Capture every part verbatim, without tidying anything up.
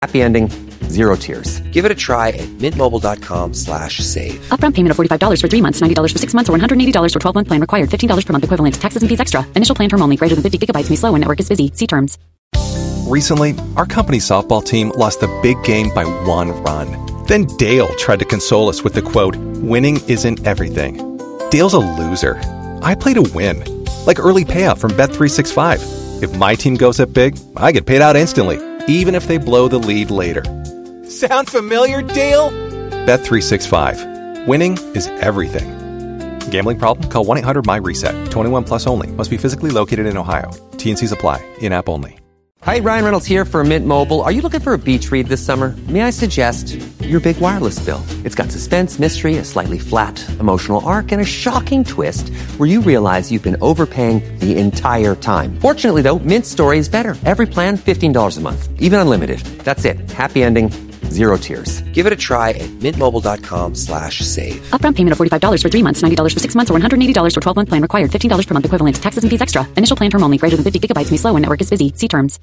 Happy ending, zero tears. Give it a try at mintmobile.com slash save. Upfront payment of forty-five dollars for three months, ninety dollars for six months, or one hundred eighty dollars for twelve-month plan required. fifteen dollars per month equivalent. Taxes and fees extra. Initial plan term only. Greater than fifty gigabytes may slow when network is busy. See terms. Recently, our company softball team lost the big game by one run. Then Dale tried to console us with the quote, "Winning isn't everything." Dale's a loser. I play to win. Like early payout from Bet three sixty-five. If my team goes up big, I get paid out instantly, even if they blow the lead later. Sound familiar, Dale? Bet three sixty-five. Winning is everything. Gambling problem? Call one eight hundred my reset. twenty-one plus only. Must be physically located in Ohio. T and C's apply. In-app only. Hi, Ryan Reynolds here for Mint Mobile. Are you looking for a beach read this summer? May I suggest your big wireless bill? It's got suspense, mystery, a slightly flat, emotional arc, and a shocking twist where you realize you've been overpaying the entire time. Fortunately, though, Mint's story is better. Every plan, fifteen dollars a month. Even unlimited. That's it. Happy ending, zero tears. Give it a try at mintmobile.com slash save. Upfront payment of forty-five dollars for three months, ninety dollars for six months, or one hundred eighty dollars for twelve-month plan required. fifteen dollars per month equivalent. Taxes and fees extra. Initial plan term only. Greater than fifty gigabytes may slow when network is busy. See terms.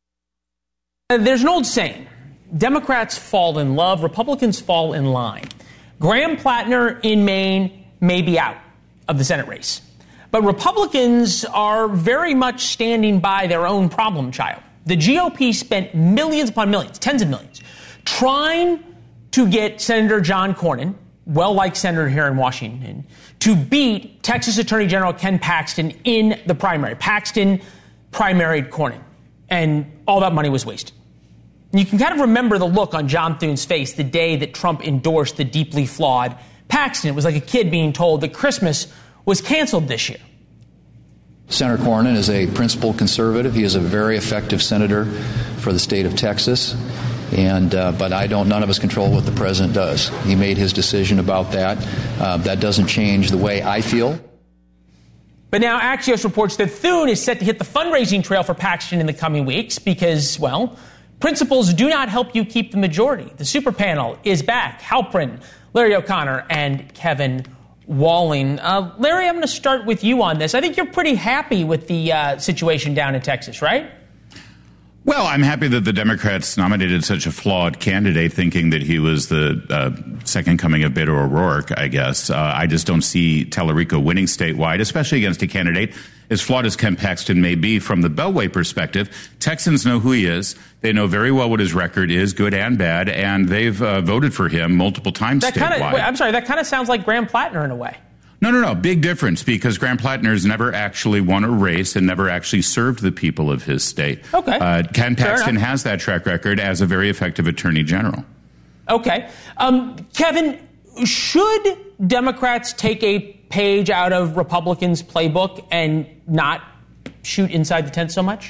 There's an old saying, Democrats fall in love, Republicans fall in line. Graham Plattner in Maine may be out of the Senate race, but Republicans are very much standing by their own problem child. The G O P spent millions upon millions, tens of millions, trying to get Senator John Cornyn, well-liked senator here in Washington, to beat Texas Attorney General Ken Paxton in the primary. Paxton primaried Cornyn, and all that money was wasted. You can kind of remember the look on John Thune's face the day that Trump endorsed the deeply flawed Paxton. It was like a kid being told that Christmas was canceled this year. Senator Cornyn is a principled conservative. He is a very effective senator for the state of Texas. And uh, but I don't. None of us control what the president does. He made his decision about that. Uh, that doesn't change the way I feel. But now Axios reports that Thune is set to hit the fundraising trail for Paxton in the coming weeks because, well, principles do not help you keep the majority. The super panel is back. Halprin, Larry O'Connor, and Kevin Walling. Uh, Larry, I'm going to start with you on this. I think you're pretty happy with the uh, situation down in Texas, right? Well, I'm happy that the Democrats nominated such a flawed candidate, thinking that he was the uh, second coming of Beto O'Rourke, I guess. Uh, I just don't see Tallarico winning statewide, especially against a candidate as flawed as Ken Paxton may be from the Beltway perspective. Texans know who he is. They know very well what his record is, good and bad, and they've uh, voted for him multiple times that statewide. Kinda, wait, I'm sorry, that kind of sounds like Graham Plattner in a way. No, no, no. Big difference, because Graham Plattner has never actually won a race and never actually served the people of his state. Okay. Uh, Ken Paxton has that track record as a very effective attorney general. Okay. Um, Kevin, should Democrats take a page out of Republicans' playbook and not shoot inside the tent so much?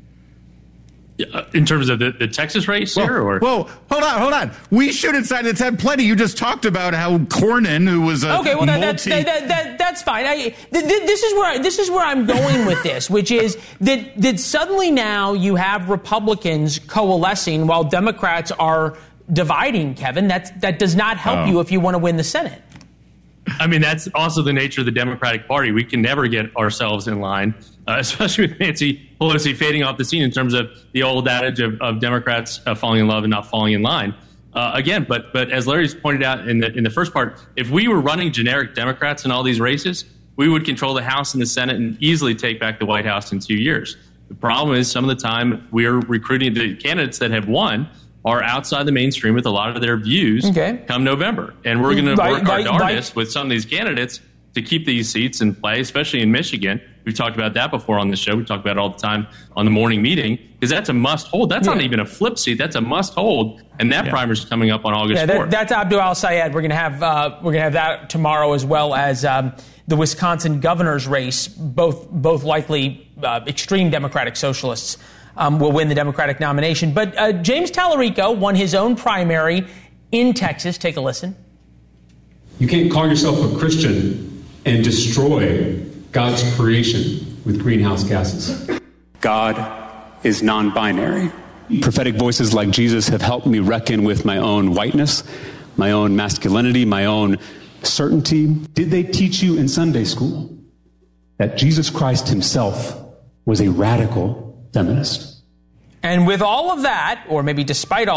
In terms of the, the Texas race whoa, here? Or? Whoa, hold on, hold on. We shoot inside the tent plenty. You just talked about how Cornyn, who was a okay, well, that, multi- that, that, that, that's fine. I, th- th- this is where I, this is where I'm going with this, which is that that suddenly now you have Republicans coalescing while Democrats are dividing. Kevin, that that does not help oh. you if you want to win the Senate. I mean, that's also the nature of the Democratic Party. We can never get ourselves in line, uh, especially with Nancy Pelosi fading off the scene in terms of the old adage of, of Democrats uh, falling in love and not falling in line. Uh, again, but but as Larry's pointed out in the in the first part, if we were running generic Democrats in all these races, we would control the House and the Senate and easily take back the White House in two years. The problem is some of the time we're recruiting the candidates that have won are outside the mainstream with a lot of their views okay. come November. And we're going to work our darndest with some of these candidates to keep these seats in play, especially in Michigan. We've talked about that before on the show. We talk about it all the time on the morning meeting because that's a must hold. That's yeah. not even a flip seat. That's a must hold. And that yeah. primary's coming up on August yeah, that, fourth. That's Abdul Al-Sayed. We're going to have uh, we're going to have that tomorrow, as well as um, the Wisconsin governor's race. Both both likely uh, extreme Democratic socialists Um, will win the Democratic nomination. But uh, James Tallarico won his own primary in Texas. Take a listen. You can't call yourself a Christian and destroy God's creation with greenhouse gases. God is non-binary. Prophetic voices like Jesus have helped me reckon with my own whiteness, my own masculinity, my own certainty. Did they teach you in Sunday school that Jesus Christ himself was a radical feminist? And with all of that, or maybe despite all